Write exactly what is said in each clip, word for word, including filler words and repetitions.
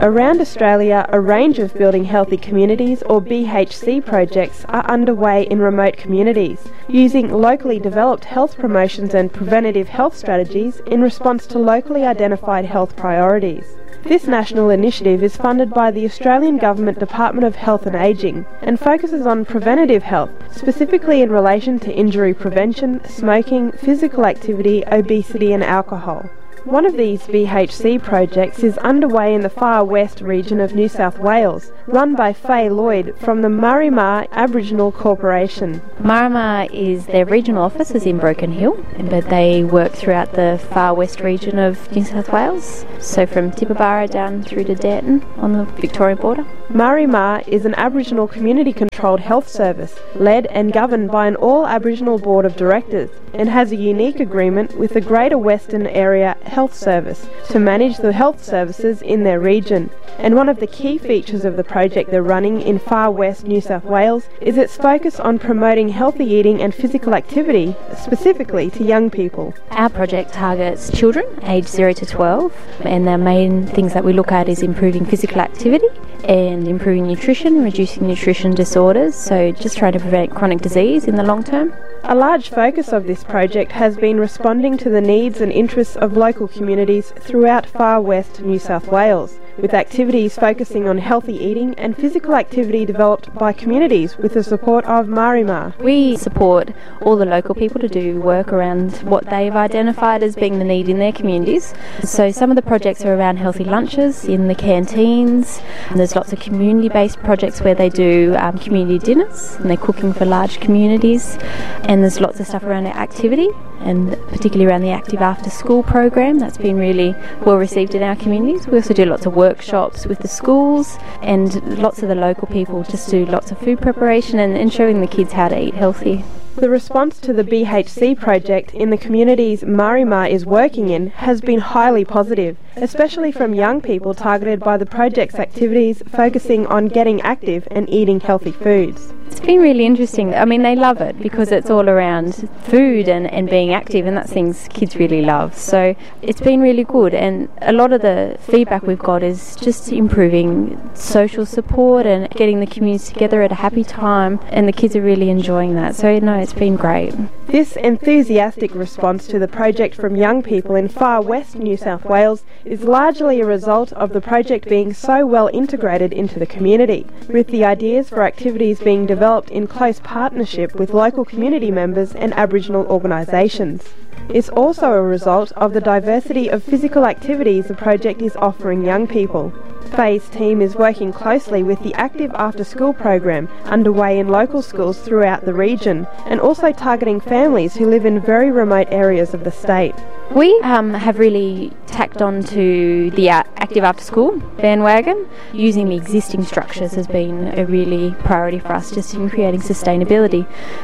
Around Australia, a range of Building Healthy Communities or B H C projects are underway in remote communities, using locally developed health promotions and preventative health strategies in response to locally identified health priorities. This national initiative is funded by the Australian Government Department of Health and Ageing and focuses on preventative health, specifically in relation to injury prevention, smoking, physical activity, obesity and alcohol. One of these B H C projects is underway in the far west region of New South Wales, run by Faye Lloyd from the Marima Aboriginal Corporation. Marima is their regional office is in Broken Hill, but they work throughout the far west region of New South Wales, so from Tibooburra down through to Danton on the Victorian border. Marima is an Aboriginal community-controlled health service, led and governed by an all-Aboriginal board of directors, and has a unique agreement with the Greater Western Area Health Service to manage the health services in their region. And one of the key features of the project they're running in far west New South Wales is its focus on promoting healthy eating and physical activity, specifically to young people. Our project targets children aged zero to twelve, and the main things that we look at is improving physical activity and improving nutrition, reducing nutrition disorders, so just trying to prevent chronic disease in the long term. A large focus of this project has been responding to the needs and interests of local communities throughout far west New South Wales, with activities focusing on healthy eating and physical activity developed by communities with the support of Marima. We support all the local people to do work around what they've identified as being the need in their communities. So some of the projects are around healthy lunches in the canteens, and there's lots of community-based projects where they do um, community dinners and they're cooking for large communities, and there's lots of stuff around activity, and particularly around the active after school program that's been really well received in our communities. We also do lots of workshops with the schools, and lots of the local people just do lots of food preparation and, and showing the kids how to eat healthy. The response to the B H C project in the communities Marima is working in has been highly positive, especially from young people targeted by the project's activities focusing on getting active and eating healthy foods. It's been really interesting. I mean, they love it because it's all around food and, and being active, and that's things kids really love. So it's been really good, and a lot of the feedback we've got is just improving social support and getting the communities together at a happy time, and the kids are really enjoying that. So no, it's been great. This enthusiastic response to the project from young people in far west New South Wales is largely a result of the project being so well integrated into the community, with the ideas for activities being developed in close partnership with local community members and Aboriginal organisations. It's also a result of the diversity of physical activities the project is offering young people. Faye's team is working closely with the Active After School program underway in local schools throughout the region, and also targeting families who live in very remote areas of the state. We um, have really tacked on to the uh, Active After School bandwagon. Using the existing structures has been a really priority for us, just in creating sustainability.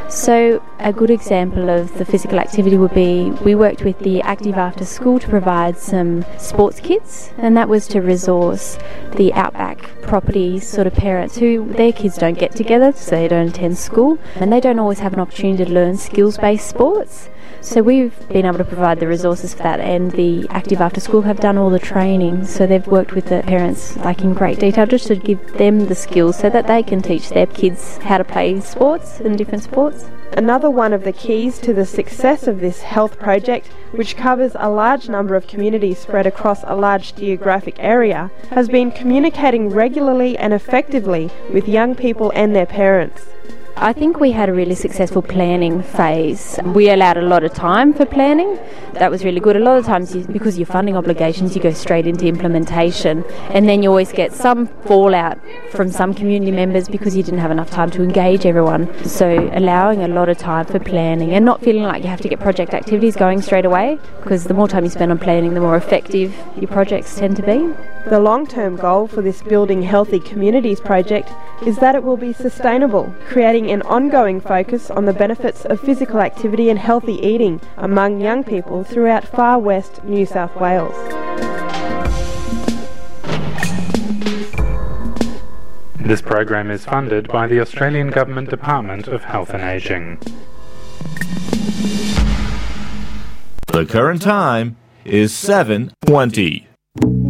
So a good example of the physical activity would be we worked with the Active After School to provide some sports kits, and that was to resource the outback property sort of parents who their kids don't get together, so they don't attend school, and they don't always have an opportunity to learn skills-based sports. So we've been able to provide the resources for that, and the Active After School have done all the training, so they've worked with the parents like in great detail just to give them the skills so that they can teach their kids how to play sports and different sports. Another one of the keys to the success of this health project, which covers a large number of communities spread across a large geographic area, has been communicating regularly and effectively with young people and their parents. I think we had a really successful planning phase. We allowed a lot of time for planning. That was really good. A lot of times, you, because of your funding obligations, you go straight into implementation, and then you always get some fallout from some community members because you didn't have enough time to engage everyone. So allowing a lot of time for planning and not feeling like you have to get project activities going straight away, because the more time you spend on planning, the more effective your projects tend to be. The long-term goal for this Building Healthy Communities project is that it will be sustainable, creating an ongoing focus on the benefits of physical activity and healthy eating among young people throughout far west New South Wales. This program is funded by the Australian Government Department of Health and Ageing. The current time is seven twenty.